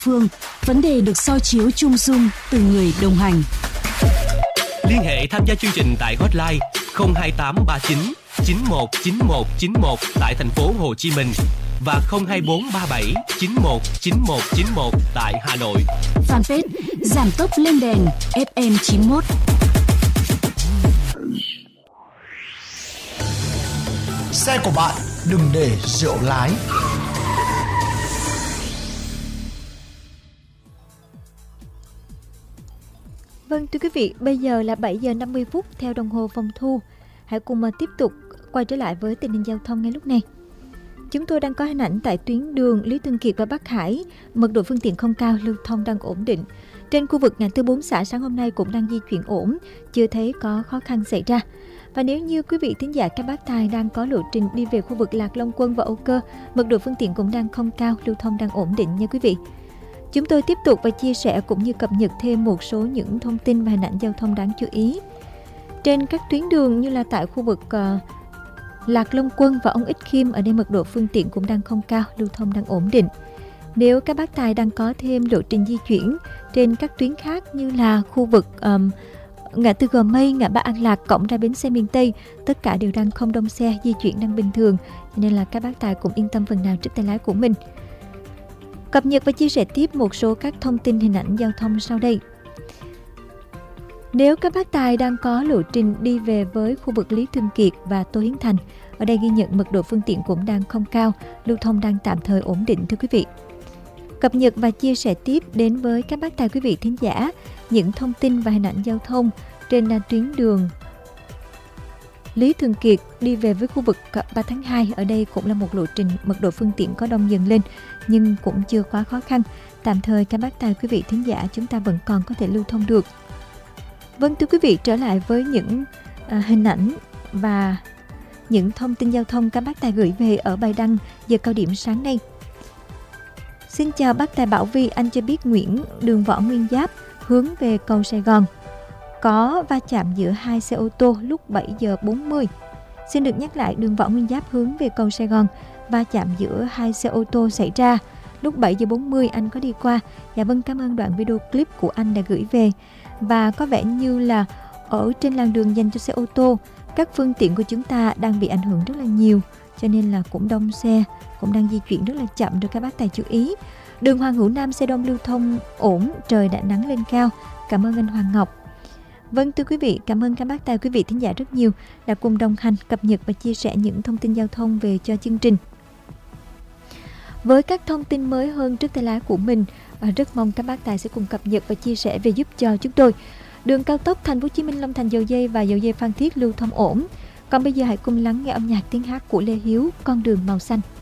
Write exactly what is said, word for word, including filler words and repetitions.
phương, vấn đề được soi chiếu chung dung từ người đồng hành. Liên hệ tham gia chương trình tại hotline không hai tám ba chín chín một chín một chín một tại thành phố Hồ Chí Minh và không hai bốn ba bảy chín một chín một chín một tại Hà Nội. Fanpage Giảm tốc lên đèn ép em chín mốt. Xe của bạn đừng để rượu lái. Vâng, thưa quý vị, bây giờ là bảy giờ năm mươi phút theo đồng hồ phòng thu. Hãy cùng tiếp tục quay trở lại với tình hình giao thông ngay lúc này. Chúng tôi đang có hình ảnh tại tuyến đường Lý Thường Kiệt và Bắc Hải, mật độ phương tiện không cao, lưu thông đang ổn định. Trên khu vực ngã tư bốn xã sáng hôm nay cũng đang di chuyển ổn, chưa thấy có khó khăn xảy ra. Và nếu như quý vị thính giả các bác tài đang có lộ trình đi về khu vực Lạc Long Quân và Âu Cơ, mật độ phương tiện cũng đang không cao, lưu thông đang ổn định nha quý vị. Chúng tôi tiếp tục và chia sẻ cũng như cập nhật thêm một số những thông tin và hình ảnh giao thông đáng chú ý. Trên các tuyến đường như là tại khu vực uh, Lạc Long Quân và Ông Ích Khiêm, ở đây mật độ phương tiện cũng đang không cao, lưu thông đang ổn định. Nếu các bác tài đang có thêm lộ trình di chuyển trên các tuyến khác như là khu vực um, ngã tư Gò Mây, ngã ba An Lạc, cổng ra bến xe miền Tây, tất cả đều đang không đông xe, di chuyển đang bình thường, nên là các bác tài cũng yên tâm phần nào trước tay lái của mình. Cập nhật và chia sẻ tiếp một số các thông tin hình ảnh giao thông sau đây. Nếu các bác tài đang có lộ trình đi về với khu vực Lý Thường Kiệt và Tô Hiến Thành, ở đây ghi nhận mật độ phương tiện cũng đang không cao, lưu thông đang tạm thời ổn định thưa quý vị. Cập nhật và chia sẻ tiếp đến với các bác tài quý vị thính giả những thông tin và hình ảnh giao thông trên tuyến đường Lý Thường Kiệt đi về với khu vực ba tháng hai. Ở đây cũng là một lộ trình mật độ phương tiện có đông dần lên nhưng cũng chưa quá khó khăn. Tạm thời các bác tài quý vị thính giả chúng ta vẫn còn có thể lưu thông được. Vâng, thưa quý vị, trở lại với những à, hình ảnh và những thông tin giao thông các bác tài gửi về ở bài đăng giờ cao điểm sáng nay. Xin chào bác tài Bảo Vi, anh cho biết Nguyễn đường Võ Nguyên Giáp hướng về cầu Sài Gòn có va chạm giữa hai xe ô tô lúc bảy giờ bốn mươi. Xin được nhắc lại, đường Võ Nguyên Giáp hướng về cầu Sài Gòn, va chạm giữa hai xe ô tô xảy ra lúc bảy giờ bốn mươi, anh có đi qua. Dạ vâng, cảm ơn đoạn video clip của anh đã gửi về. Và có vẻ như là ở trên làn đường dành cho xe ô tô, các phương tiện của chúng ta đang bị ảnh hưởng rất là nhiều, cho nên là cũng đông xe, cũng đang di chuyển rất là chậm, rồi các bác tài chú ý. Đường Hoàng Hữu Nam xe đông lưu thông ổn, trời đã nắng lên cao. Cảm ơn anh Hoàng Ngọc. Vâng, thưa quý vị, cảm ơn các bác tài quý vị thính giả rất nhiều đã cùng đồng hành, cập nhật và chia sẻ những thông tin giao thông về cho chương trình. Với các thông tin mới hơn trước tay lái của mình, và rất mong các bác tài sẽ cùng cập nhật và chia sẻ về giúp cho chúng tôi. Đường cao tốc Thành phố Hồ Chí Minh Long Thành Dầu Dây và Dầu Dây Phan Thiết lưu thông ổn. Còn bây giờ hãy cùng lắng nghe âm nhạc tiếng hát của Lê Hiếu, Con đường màu xanh.